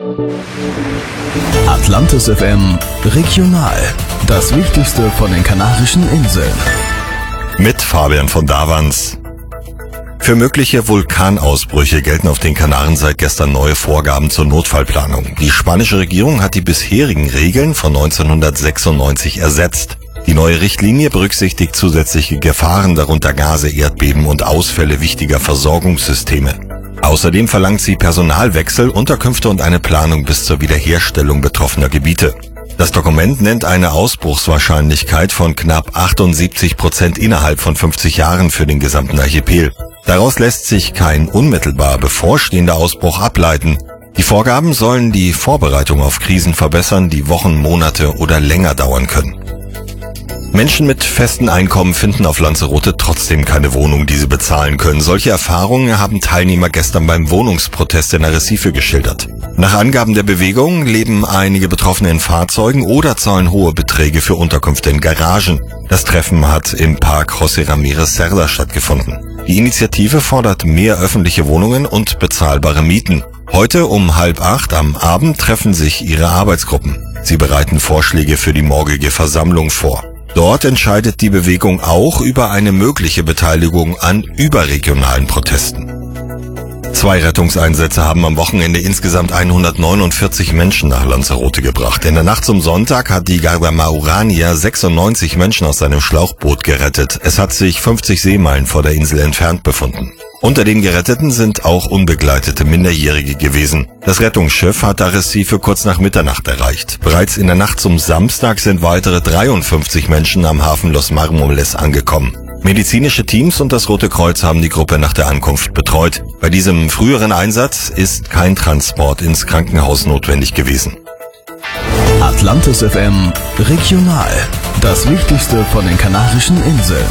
Atlantis FM Regional. Das Wichtigste von den Kanarischen Inseln. Mit Fabian von Davans. Für mögliche Vulkanausbrüche gelten auf den Kanaren seit gestern neue Vorgaben zur Notfallplanung. Die spanische Regierung hat die bisherigen Regeln von 1996 ersetzt. Die neue Richtlinie berücksichtigt zusätzliche Gefahren, darunter Gase, Erdbeben und Ausfälle wichtiger Versorgungssysteme. Außerdem verlangt sie Personalwechsel, Unterkünfte und eine Planung bis zur Wiederherstellung betroffener Gebiete. Das Dokument nennt eine Ausbruchswahrscheinlichkeit von knapp 78% innerhalb von 50 Jahren für den gesamten Archipel. Daraus lässt sich kein unmittelbar bevorstehender Ausbruch ableiten. Die Vorgaben sollen die Vorbereitung auf Krisen verbessern, die Wochen, Monate oder länger dauern können. Menschen mit festen Einkommen finden auf Lanzarote trotzdem keine Wohnung, die sie bezahlen können. Solche Erfahrungen haben Teilnehmer gestern beim Wohnungsprotest in Arrecife geschildert. Nach Angaben der Bewegung leben einige Betroffene in Fahrzeugen oder zahlen hohe Beträge für Unterkünfte in Garagen. Das Treffen hat im Park José Ramírez Cerda stattgefunden. Die Initiative fordert mehr öffentliche Wohnungen und bezahlbare Mieten. Heute um 7:30 am Abend treffen sich ihre Arbeitsgruppen. Sie bereiten Vorschläge für die morgige Versammlung vor. Dort entscheidet die Bewegung auch über eine mögliche Beteiligung an überregionalen Protesten. 2 Rettungseinsätze haben am Wochenende insgesamt 149 Menschen nach Lanzarote gebracht. In der Nacht zum Sonntag hat die Guardia Urania 96 Menschen aus seinem Schlauchboot gerettet. Es hat sich 50 Seemeilen vor der Insel entfernt befunden. Unter den Geretteten sind auch unbegleitete Minderjährige gewesen. Das Rettungsschiff hat Arrecife kurz nach Mitternacht erreicht. Bereits in der Nacht zum Samstag sind weitere 53 Menschen am Hafen Los Marmoles angekommen. Medizinische Teams und das Rote Kreuz haben die Gruppe nach der Ankunft betreut. Bei diesem früheren Einsatz ist kein Transport ins Krankenhaus notwendig gewesen. Atlantis FM Regional. Das Wichtigste von den Kanarischen Inseln.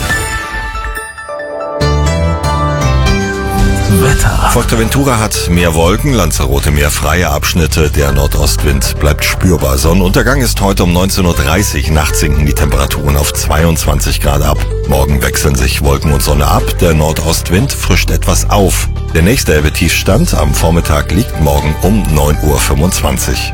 Wetter. Fuerteventura hat mehr Wolken, Lanzarote mehr freie Abschnitte, der Nordostwind bleibt spürbar. Sonnenuntergang ist heute um 19:30 Uhr, nachts sinken die Temperaturen auf 22 Grad ab. Morgen wechseln sich Wolken und Sonne ab, der Nordostwind frischt etwas auf. Der nächste Erbe-Tiefstand am Vormittag liegt morgen um 9:25 Uhr.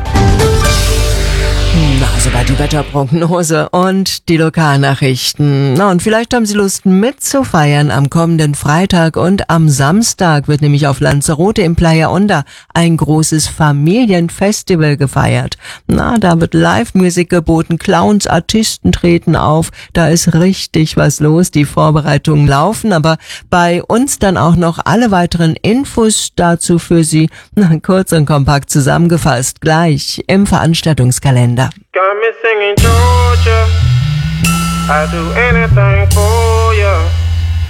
Soweit die Wetterprognose und die Lokalnachrichten. Und vielleicht haben Sie Lust mitzufeiern am kommenden Freitag und am Samstag wird nämlich auf Lanzarote im Playa Honda ein großes Familienfestival gefeiert. Da wird Live-Musik geboten, Clowns, Artisten treten auf, da ist richtig was los, die Vorbereitungen laufen, aber bei uns dann auch noch alle weiteren Infos dazu für Sie, kurz und kompakt zusammengefasst, gleich im Veranstaltungskalender. Got me singing Georgia, I do anything for ya.